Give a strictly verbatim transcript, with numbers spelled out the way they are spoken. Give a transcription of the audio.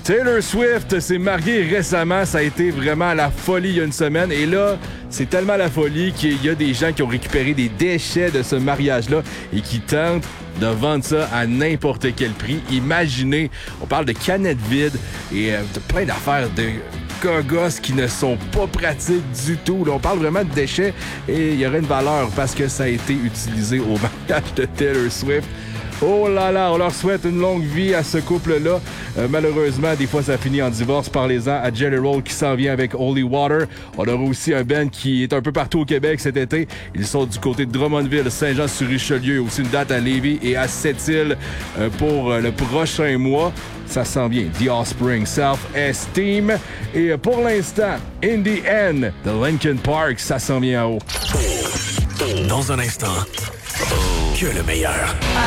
Taylor Swift s'est mariée récemment, ça a été vraiment la folie il y a une semaine et là, c'est tellement la folie qu'il y a des gens qui ont récupéré des déchets de ce mariage-là et qui tentent de vendre ça à n'importe quel prix. Imaginez, on parle de canettes vides et euh, de plein d'affaires de gogos qui ne sont pas pratiques du tout. Là, on parle vraiment de déchets et il y aurait une valeur parce que ça a été utilisé au mariage de Taylor Swift. Oh là là, on leur souhaite une longue vie à ce couple-là. Euh, malheureusement, des fois, ça finit en divorce. Parlez-en à Jelly Roll qui s'en vient avec Holy Water. On aura aussi un band qui est un peu partout au Québec cet été. Ils sont du côté de Drummondville, Saint-Jean-sur-Richelieu. Il y a aussi une date à Lévis et à Sept-Îles euh, pour euh, le prochain mois. Ça s'en vient. The Offspring, Self-Esteem. Et euh, pour l'instant, In the End de Linkin Park, ça s'en vient en haut. Dans un instant, que le meilleur.